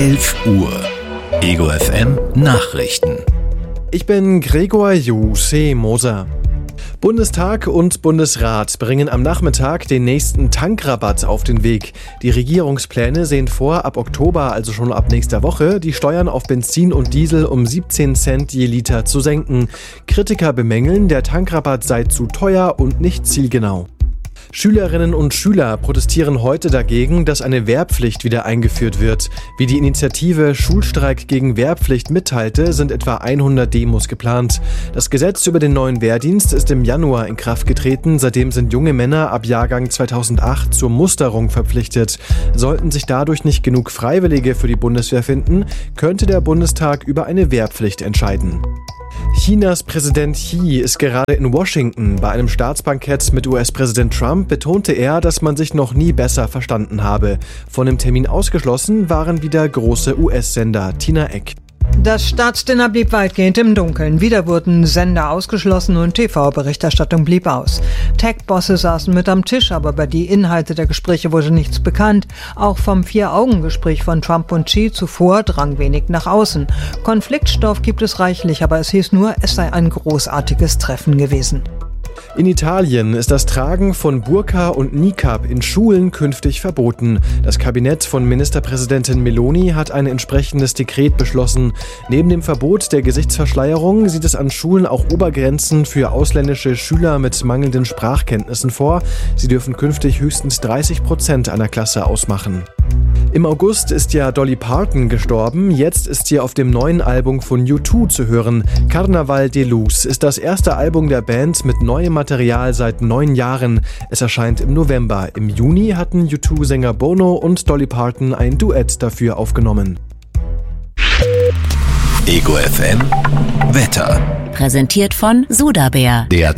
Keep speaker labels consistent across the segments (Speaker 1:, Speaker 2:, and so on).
Speaker 1: 11 Uhr. Ego FM Nachrichten.
Speaker 2: Ich bin Gregor Juse Moser. Bundestag und Bundesrat bringen am Nachmittag den nächsten Tankrabatt auf den Weg. Die Regierungspläne sehen vor, ab Oktober, also schon ab nächster Woche, die Steuern auf Benzin und Diesel um 17 Cent je Liter zu senken. Kritiker bemängeln, der Tankrabatt sei zu teuer und nicht zielgenau. Schülerinnen und Schüler protestieren heute dagegen, dass eine Wehrpflicht wieder eingeführt wird. Wie die Initiative Schulstreik gegen Wehrpflicht mitteilte, sind etwa 100 Demos geplant. Das Gesetz über den neuen Wehrdienst ist im Januar in Kraft getreten. Seitdem sind junge Männer ab Jahrgang 2008 zur Musterung verpflichtet. Sollten sich dadurch nicht genug Freiwillige für die Bundeswehr finden, könnte der Bundestag über eine Wehrpflicht entscheiden. Chinas Präsident Xi ist gerade in Washington. Bei einem Staatsbankett mit US-Präsident Trump betonte er, dass man sich noch nie besser verstanden habe. Von dem Termin ausgeschlossen waren wieder große US-Sender. Tina Eck.
Speaker 3: Das Staatsdinner blieb weitgehend im Dunkeln. Wieder wurden Sender ausgeschlossen und TV-Berichterstattung blieb aus. Tech-Bosse saßen mit am Tisch, aber über die Inhalte der Gespräche wurde nichts bekannt. Auch vom Vier-Augen-Gespräch von Trump und Xi zuvor drang wenig nach außen. Konfliktstoff gibt es reichlich, aber es hieß nur, es sei ein großartiges Treffen gewesen.
Speaker 2: In Italien ist das Tragen von Burka und Niqab in Schulen künftig verboten. Das Kabinett von Ministerpräsidentin Meloni hat ein entsprechendes Dekret beschlossen. Neben dem Verbot der Gesichtsverschleierung sieht es an Schulen auch Obergrenzen für ausländische Schüler mit mangelnden Sprachkenntnissen vor. Sie dürfen künftig höchstens 30% einer Klasse ausmachen. Im August ist ja Dolly Parton gestorben. Jetzt ist sie auf dem neuen Album von U2 zu hören. Carnaval de Luz ist das erste Album der Band mit neuem Material seit 9 Jahren. Es erscheint im November. Im Juni hatten U2-Sänger Bono und Dolly Parton ein Duett dafür aufgenommen.
Speaker 1: Ego FM Wetter.
Speaker 4: Präsentiert von Sodabär.
Speaker 1: Der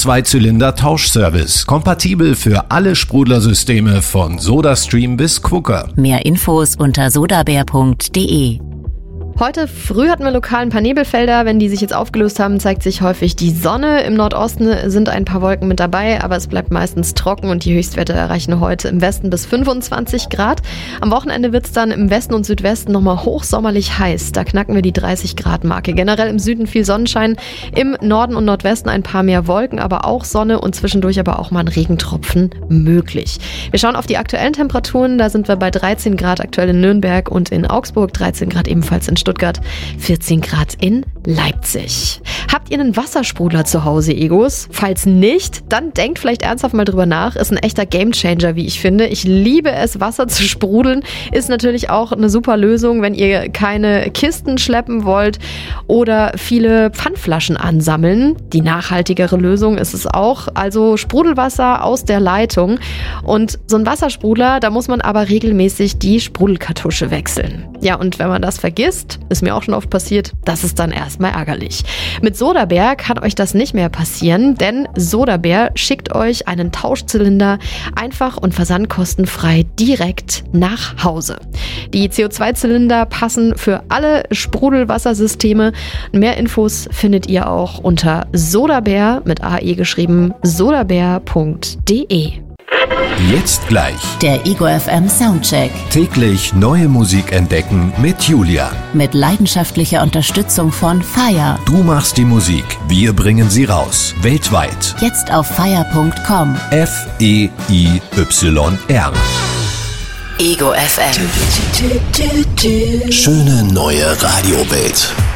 Speaker 1: CO2-Zylinder-Tauschservice. Kompatibel für alle Sprudlersysteme von SodaStream bis Quooker.
Speaker 4: Mehr Infos unter sodabär.de.
Speaker 5: Heute früh hatten wir lokal ein paar Nebelfelder. Wenn die sich jetzt aufgelöst haben, zeigt sich häufig die Sonne. Im Nordosten sind ein paar Wolken mit dabei, aber es bleibt meistens trocken und die Höchstwerte erreichen heute im Westen bis 25 Grad. Am Wochenende wird es dann im Westen und Südwesten nochmal hochsommerlich heiß. Da knacken wir die 30 Grad Marke. Generell im Süden viel Sonnenschein, im Norden und Nordwesten ein paar mehr Wolken, aber auch Sonne und zwischendurch aber auch mal ein Regentropfen möglich. Wir schauen auf die aktuellen Temperaturen. Da sind wir bei 13 Grad aktuell in Nürnberg und in Augsburg, 13 Grad ebenfalls in Stuttgart, 14 Grad in Leipzig. Habt ihr einen Wassersprudler zu Hause, Egos? Falls nicht, dann denkt vielleicht ernsthaft mal drüber nach. Ist ein echter Gamechanger, wie ich finde. Ich liebe es, Wasser zu sprudeln. Ist natürlich auch eine super Lösung, wenn ihr keine Kisten schleppen wollt oder viele Pfandflaschen ansammeln. Die nachhaltigere Lösung ist es auch. Also Sprudelwasser aus der Leitung. Und so ein Wassersprudler, da muss man aber regelmäßig die Sprudelkartusche wechseln. Ja, und wenn man das vergisst, ist mir auch schon oft passiert, das ist dann erstmal ärgerlich. Mit Sodabär kann euch das nicht mehr passieren, denn Sodabär schickt euch einen Tauschzylinder einfach und versandkostenfrei direkt nach Hause. Die CO2-Zylinder passen für alle Sprudelwassersysteme. Mehr Infos findet ihr auch unter Sodabär mit AE geschrieben, sodabär.de.
Speaker 1: Jetzt gleich.
Speaker 4: Der Ego FM Soundcheck.
Speaker 1: Täglich neue Musik entdecken mit Julia.
Speaker 4: Mit leidenschaftlicher Unterstützung von Fire.
Speaker 1: Du machst die Musik, wir bringen sie raus. Weltweit.
Speaker 4: Jetzt auf fire.com.
Speaker 1: FEIYR.
Speaker 4: Ego FM.
Speaker 1: Schöne neue Radiowelt.